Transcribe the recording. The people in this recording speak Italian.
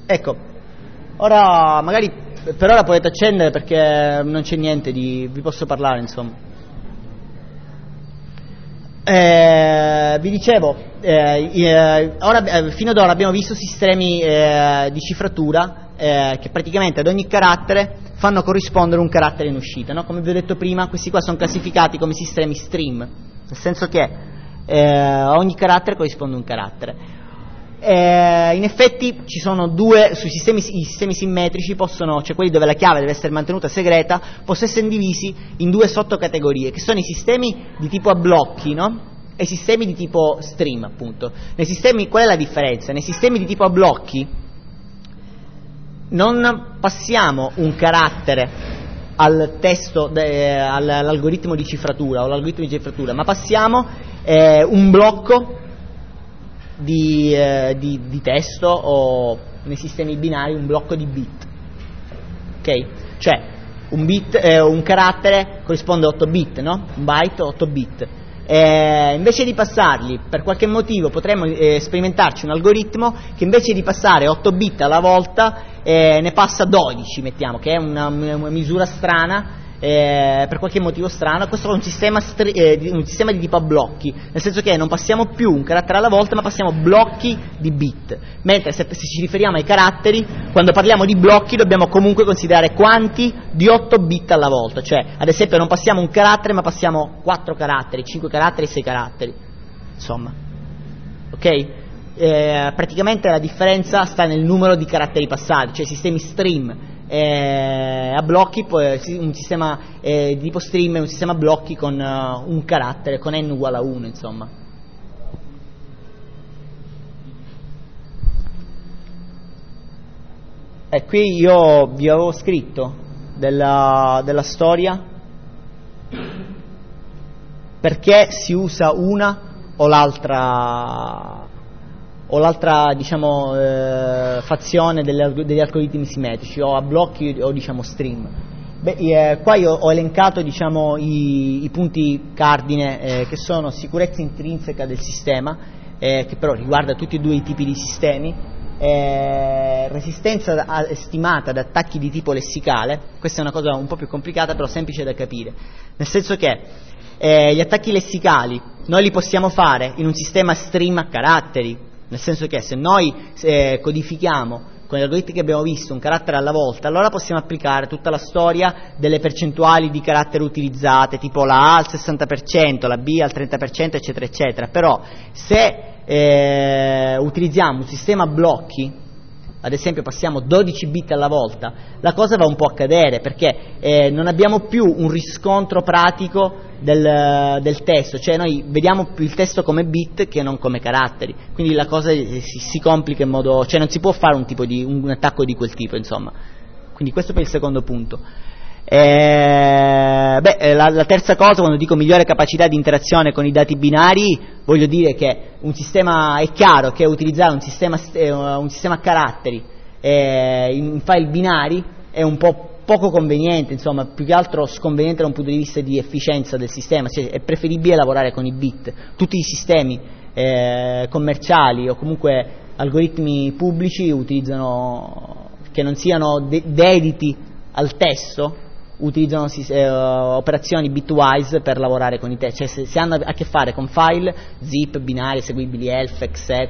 Ecco, ora magari per ora potete accendere perché non c'è niente di... vi posso parlare, insomma. Vi dicevo, fino ad ora abbiamo visto sistemi di cifratura che praticamente ad ogni carattere fanno corrispondere un carattere in uscita, no? Come vi ho detto prima, questi qua sono classificati come sistemi stream, nel senso che a ogni carattere corrisponde un carattere. In effetti ci sono due, sui sistemi, i sistemi simmetrici possono, cioè quelli dove la chiave deve essere mantenuta segreta, possono essere divisi in due sottocategorie, che sono i sistemi di tipo a blocchi, no? E i sistemi di tipo stream, appunto. Nei sistemi, qual è la differenza? Nei sistemi di tipo a blocchi non passiamo un carattere al testo, all'algoritmo di cifratura o all'algoritmo di cifratura, ma passiamo un blocco di testo, o nei sistemi binari un blocco di bit, ok? Cioè un carattere corrisponde a 8 bit, no? Un byte 8 bit. Invece di passarli, per qualche motivo potremmo sperimentarci un algoritmo che invece di passare 8 bit alla volta ne passa 12, mettiamo, che è una misura strana. Per qualche motivo strano, questo è un sistema di tipo a blocchi, nel senso che non passiamo più un carattere alla volta, ma passiamo blocchi di bit, mentre se ci riferiamo ai caratteri, quando parliamo di blocchi dobbiamo comunque considerare quanti di 8 bit alla volta, cioè ad esempio non passiamo un carattere ma passiamo 4 caratteri, 5 caratteri, 6 caratteri, insomma, ok? Praticamente la differenza sta nel numero di caratteri passati, cioè i sistemi stream a blocchi, un sistema di tipo stream è un sistema a blocchi con un carattere, con n uguale a 1, insomma. E qui io vi avevo scritto della storia perché si usa una o l'altra diciamo fazione degli algoritmi simmetrici, o a blocchi o diciamo stream. Qua io ho elencato diciamo i punti cardine che sono sicurezza intrinseca del sistema, che però riguarda tutti e due i tipi di sistemi, resistenza stimata ad attacchi di tipo lessicale. Questa è una cosa un po' più complicata però semplice da capire, nel senso che gli attacchi lessicali noi li possiamo fare in un sistema stream a caratteri, nel senso che se noi codifichiamo con gli algoritmi che abbiamo visto un carattere alla volta, allora possiamo applicare tutta la storia delle percentuali di carattere utilizzate, tipo la A al 60%, la B al 30%, eccetera eccetera. Però se utilizziamo un sistema a blocchi, ad esempio passiamo 12 bit alla volta, la cosa va un po' a cadere, perché non abbiamo più un riscontro pratico del testo, cioè noi vediamo più il testo come bit che non come caratteri, quindi la cosa si complica in modo, cioè non si può fare un attacco di quel tipo, insomma. Quindi questo per il secondo punto. La terza cosa, quando dico migliore capacità di interazione con i dati binari, voglio dire che un sistema, è chiaro che utilizzare un sistema a caratteri in file binari è un po' poco conveniente, insomma, più che altro sconveniente da un punto di vista di efficienza del sistema, cioè è preferibile lavorare con i bit. Tutti i sistemi commerciali o comunque algoritmi pubblici utilizzano, che non siano dediti al testo, utilizzano operazioni bitwise per lavorare con i testi, cioè se hanno a che fare con file zip, binari, eseguibili, elf, etc.